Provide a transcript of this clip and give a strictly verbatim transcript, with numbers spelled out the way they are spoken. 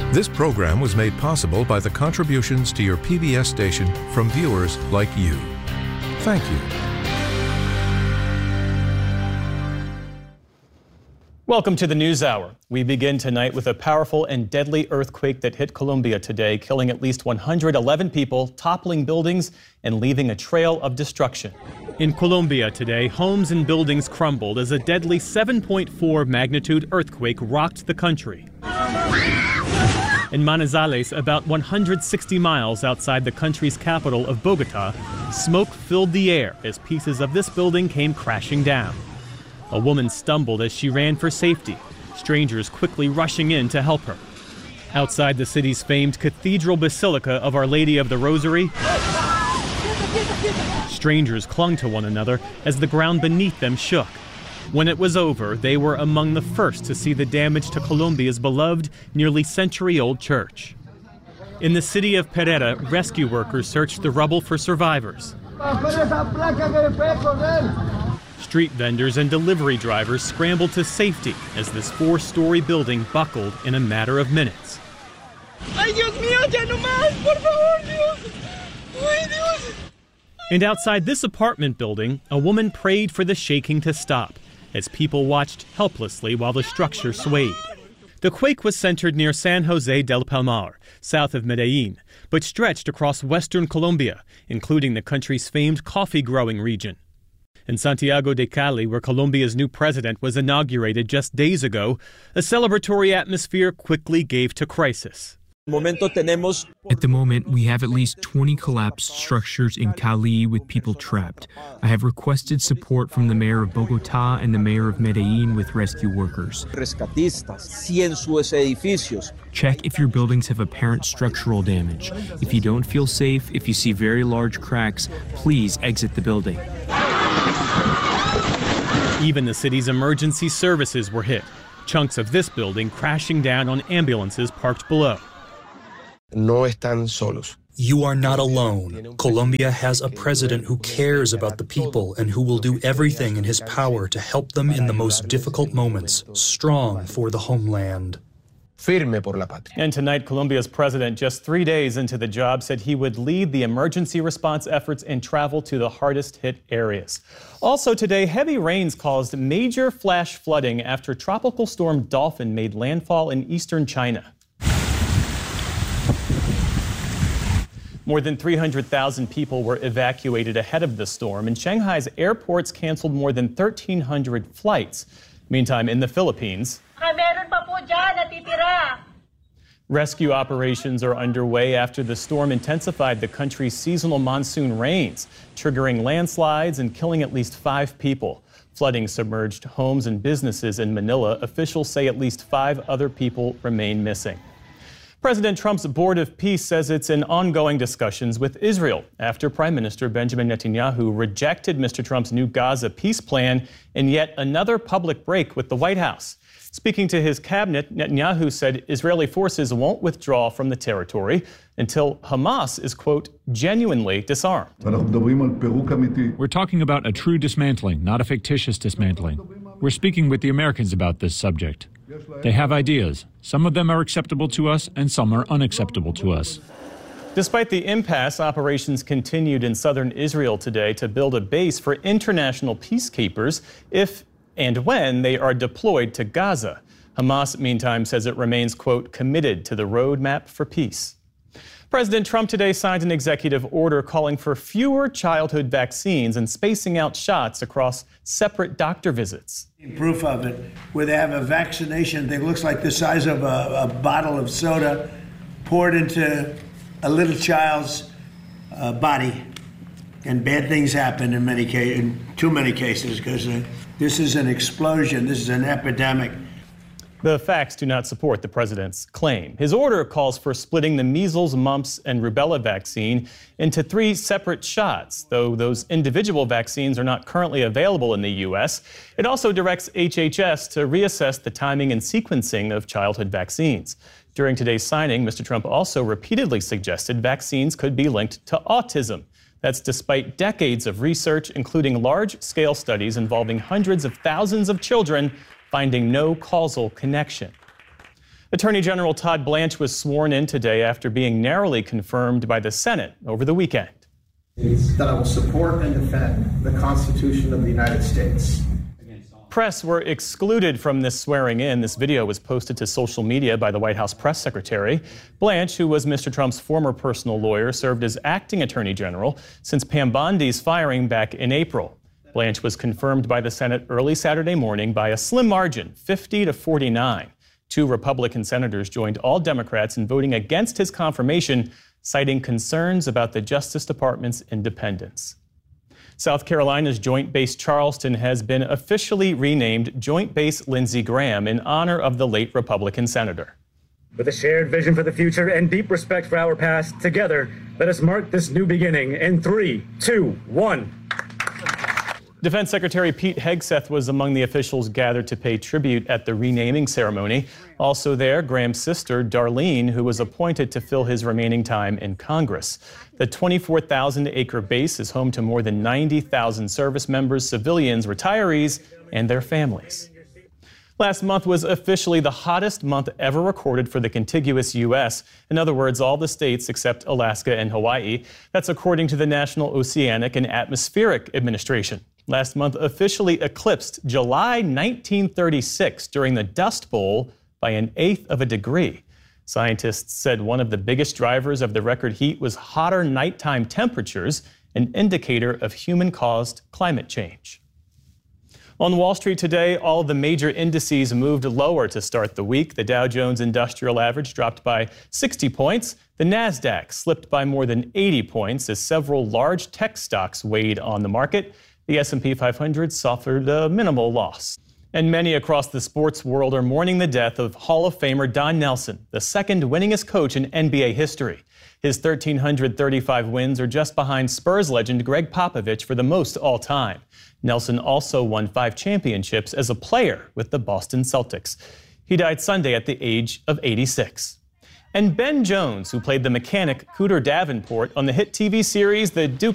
This program was made possible by the contributions to your P B S station from viewers like you. Thank you. Welcome to the News Hour. We begin tonight with a powerful and deadly earthquake that hit Colombia today, killing at least one hundred eleven people, toppling buildings, and leaving a trail of destruction. In Colombia today, homes and buildings crumbled as a deadly seven point four magnitude earthquake rocked the country. In Manizales, about one hundred sixty miles outside the country's capital of Bogota, smoke filled the air as pieces of this building came crashing down. A woman stumbled as she ran for safety, strangers quickly rushing in to help her. Outside the city's famed Cathedral Basilica of Our Lady of the Rosary, strangers clung to one another as the ground beneath them shook. When it was over, they were among the first to see the damage to Colombia's beloved, nearly century-old church. In the city of Pereira, rescue workers searched the rubble for survivors. Street vendors and delivery drivers scrambled to safety as this four-story building buckled in a matter of minutes. Ay, Dios mío, ya no más, por favor, Dios. Ay, Dios. And outside this apartment building, a woman prayed for the shaking to stop as people watched helplessly while the structure swayed. The quake was centered near San Jose del Palmar, south of Medellin, but stretched across western Colombia, including the country's famed coffee-growing region. In Santiago de Cali, where Colombia's new president was inaugurated just days ago, a celebratory atmosphere quickly gave to crisis. At the moment, we have at least twenty collapsed structures in Cali with people trapped. I have requested support from the mayor of Bogota and the mayor of Medellin with rescue workers. Check if your buildings have apparent structural damage. If you don't feel safe, if you see very large cracks, please exit the building. Even the city's emergency services were hit, chunks of this building crashing down on ambulances parked below. No están solos. You are not alone. Colombia has a president who cares about the people and who will do everything in his power to help them in the most difficult moments, strong for the homeland. Firme por la patria. And tonight, Colombia's president, just three days into the job, said he would lead the emergency response efforts and travel to the hardest hit areas. Also today, heavy rains caused major flash flooding after Tropical Storm Dolphin made landfall in eastern China. More than three hundred thousand people were evacuated ahead of the storm, and Shanghai's airports canceled more than thirteen hundred flights. Meantime, in the Philippines, rescue operations are underway after the storm intensified the country's seasonal monsoon rains, triggering landslides and killing at least five people. Flooding submerged homes and businesses in Manila. Officials say at least five other people remain missing. President Trump's Board of Peace says it's in ongoing discussions with Israel after Prime Minister Benjamin Netanyahu rejected Mister Trump's new Gaza peace plan in yet another public break with the White House. Speaking to his cabinet, Netanyahu said Israeli forces won't withdraw from the territory until Hamas is, quote, genuinely disarmed. We're talking about a true dismantling, not a fictitious dismantling. We're speaking with the Americans about this subject. They have ideas. Some of them are acceptable to us, and some are unacceptable to us. Despite the impasse, operations continued in southern Israel today to build a base for international peacekeepers if and when they are deployed to Gaza. Hamas, meantime, says it remains, quote, committed to the roadmap for peace. President Trump today signed an executive order calling for fewer childhood vaccines and spacing out shots across separate doctor visits. Proof of it, where they have a vaccination that looks like the size of a, a bottle of soda poured into a little child's uh, body, and bad things happen in many cases, in too many cases, because uh, this is an explosion. This is an epidemic. The facts do not support the president's claim. His order calls for splitting the measles, mumps, and rubella vaccine into three separate shots, though those individual vaccines are not currently available in the U S. It also directs H H S to reassess the timing and sequencing of childhood vaccines. During today's signing, Mister Trump also repeatedly suggested vaccines could be linked to autism. That's despite decades of research, including large-scale studies involving hundreds of thousands of children, finding no causal connection. Attorney General Todd Blanche was sworn in today after being narrowly confirmed by the Senate over the weekend. It's that I will support and defend the Constitution of the United States. Press were excluded from this swearing in. This video was posted to social media by the White House press secretary. Blanche, who was Mister Trump's former personal lawyer, served as acting attorney general since Pam Bondi's firing back in April. Blanche was confirmed by the Senate early Saturday morning by a slim margin, fifty to forty-nine. Two Republican senators joined all Democrats in voting against his confirmation, citing concerns about the Justice Department's independence. South Carolina's Joint Base Charleston has been officially renamed Joint Base Lindsey Graham in honor of the late Republican senator. With a shared vision for the future and deep respect for our past, together, let us mark this new beginning in three, two, one. Defense Secretary Pete Hegseth was among the officials gathered to pay tribute at the renaming ceremony. Also there, Graham's sister, Darlene, who was appointed to fill his remaining time in Congress. The twenty-four thousand acre base is home to more than ninety thousand service members, civilians, retirees, and their families. Last month was officially the hottest month ever recorded for the contiguous U S. In other words, all the states except Alaska and Hawaii. That's according to the National Oceanic and Atmospheric Administration. Last month officially eclipsed July nineteen thirty-six during the Dust Bowl by an eighth of a degree. Scientists said one of the biggest drivers of the record heat was hotter nighttime temperatures, an indicator of human-caused climate change. On Wall Street today, all the major indices moved lower to start the week. The Dow Jones Industrial Average dropped by sixty points. The Nasdaq slipped by more than eighty points as several large tech stocks weighed on the market. The S and P five hundred suffered a minimal loss. And many across the sports world are mourning the death of Hall of Famer Don Nelson, the second winningest coach in N B A history. His one thousand three hundred thirty-five wins are just behind Spurs legend Greg Popovich for the most all time. Nelson also won five championships as a player with the Boston Celtics. He died Sunday at the age of eighty-six. And Ben Jones, who played the mechanic Cooter Davenport on the hit T V series The Duke